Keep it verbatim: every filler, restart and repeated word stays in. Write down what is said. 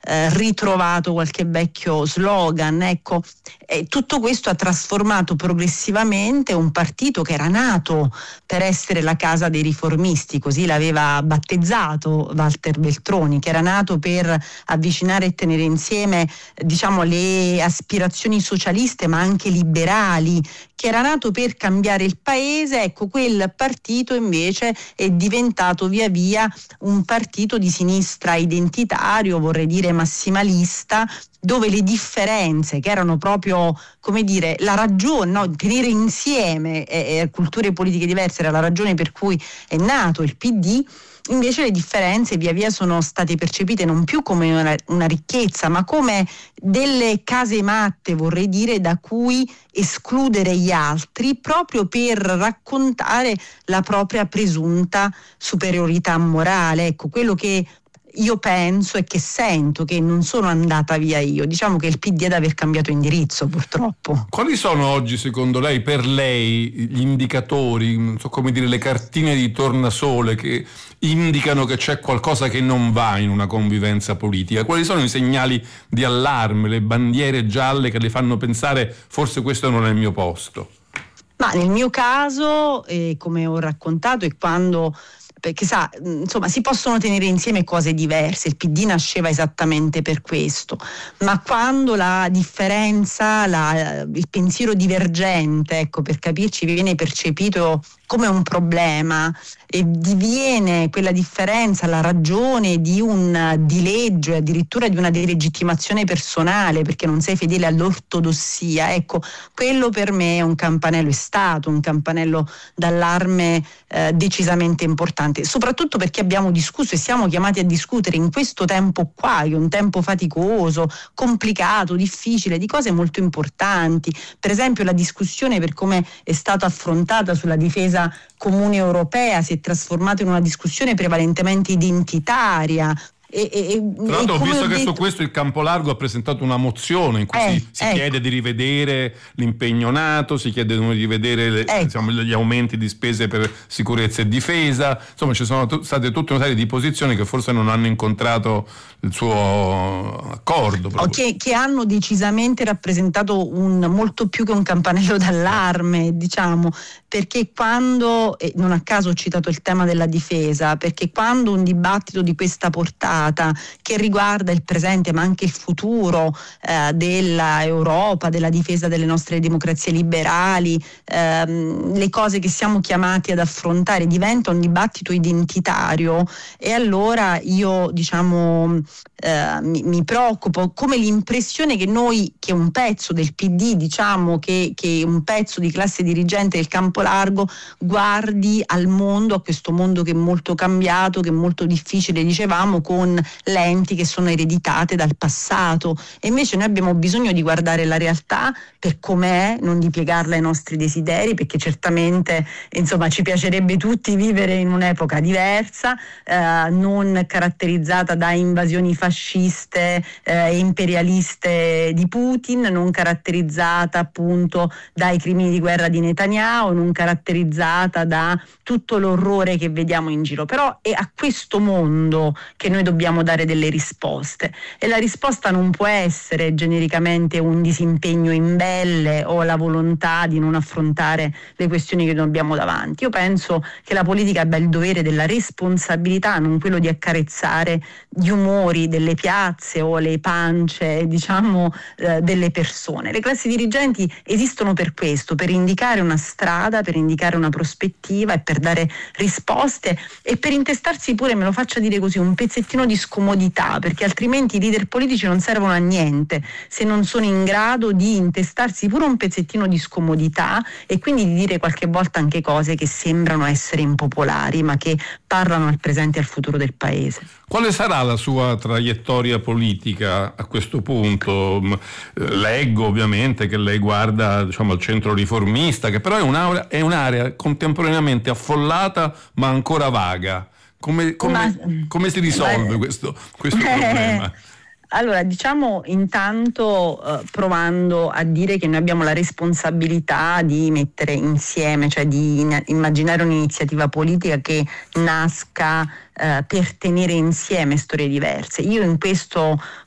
eh, ritrovato qualche vecchio slogan, ecco. E tutto questo ha trasformato progressivamente un partito che era nato per essere la casa dei riformisti, così l'aveva battezzato Walter Veltroni, che era nato per avvicinare e tenere insieme, diciamo, le aspirazioni socialiste ma anche liberali, che era nato per cambiare il paese. Ecco, quel partito invece è diventato via via un partito di sinistra identitario, vorrei dire massimalista, dove le differenze, che erano proprio, come dire, la ragione, no? Tenere insieme eh, eh, culture politiche diverse era la ragione per cui è nato il P D. Invece le differenze via via sono state percepite non più come una, una ricchezza, ma come delle casematte, vorrei dire, da cui escludere gli altri proprio per raccontare la propria presunta superiorità morale. Ecco, quello che io penso e che sento, che non sono andata via io, diciamo che il P D è da aver cambiato indirizzo, purtroppo. Quali sono oggi, secondo lei, per lei, gli indicatori, non so come dire, le cartine di tornasole che indicano che c'è qualcosa che non va in una convivenza politica? Quali sono i segnali di allarme, le bandiere gialle che le fanno pensare forse questo non è il mio posto? Ma nel mio caso, eh, come ho raccontato, è quando, perché sa, insomma, si possono tenere insieme cose diverse, il P D nasceva esattamente per questo, ma quando la differenza, la, il pensiero divergente, ecco, per capirci, viene percepito come un problema e diviene quella differenza la ragione di un dileggio e addirittura di una delegittimazione personale perché non sei fedele all'ortodossia, ecco, quello per me è un campanello, è stato un campanello d'allarme eh, decisamente importante, soprattutto perché abbiamo discusso e siamo chiamati a discutere in questo tempo qua, che è un tempo faticoso, complicato, difficile, di cose molto importanti. Per esempio la discussione, per come è stata affrontata sulla difesa comune europea, si è trasformata in una discussione prevalentemente identitaria. E, e, Tra l'altro ho visto ho che detto... su questo il Campolargo ha presentato una mozione in cui eh, si, si ecco. chiede di rivedere l'impegno NATO, si chiede di rivedere le, ecco. diciamo, gli aumenti di spese per sicurezza e difesa, insomma ci sono t- state tutta una serie di posizioni che forse non hanno incontrato il suo accordo che, che hanno decisamente rappresentato un molto più che un campanello d'allarme, diciamo, perché quando, e non a caso ho citato il tema della difesa, perché quando un dibattito di questa portata che riguarda il presente ma anche il futuro eh, dell'Europa, della difesa delle nostre democrazie liberali, ehm, le cose che siamo chiamati ad affrontare, diventa un dibattito identitario, e allora io diciamo eh, mi, mi preoccupo, come l'impressione che noi, che un pezzo del P D, diciamo che, che un pezzo di classe dirigente del campo largo guardi al mondo, a questo mondo che è molto cambiato, che è molto difficile, dicevamo, con lenti che sono ereditate dal passato, e invece noi abbiamo bisogno di guardare la realtà per com'è, non di piegarla ai nostri desideri, perché certamente insomma ci piacerebbe tutti vivere in un'epoca diversa, eh, non caratterizzata da invasioni fasciste e eh, imperialiste di Putin, non caratterizzata appunto dai crimini di guerra di Netanyahu, non caratterizzata da tutto l'orrore che vediamo in giro, però è a questo mondo che noi dobbiamo dare delle risposte, e la risposta non può essere genericamente un disimpegno imbelle o la volontà di non affrontare le questioni che abbiamo davanti. Io penso che la politica abbia il dovere della responsabilità, non quello di accarezzare gli umori delle piazze o le pance, diciamo, eh, delle persone. Le classi dirigenti esistono per questo, per indicare una strada, per indicare una prospettiva e per dare risposte, e per intestarsi pure, me lo faccia dire così, un pezzettino di scomodità, perché altrimenti i leader politici non servono a niente se non sono in grado di intestarsi pure un pezzettino di scomodità, e quindi di dire qualche volta anche cose che sembrano essere impopolari ma che parlano al presente e al futuro del paese. Quale sarà la sua traiettoria politica a questo punto? Leggo ovviamente che lei guarda, diciamo, al centro riformista, che però è un'area, è un'area contemporaneamente affollata ma ancora vaga. Come, come, ma, come si risolve ma, questo, questo eh, problema? Allora, diciamo intanto eh, provando a dire che noi abbiamo la responsabilità di mettere insieme, cioè di in- immaginare un'iniziativa politica che nasca eh, per tenere insieme storie diverse. Io in questo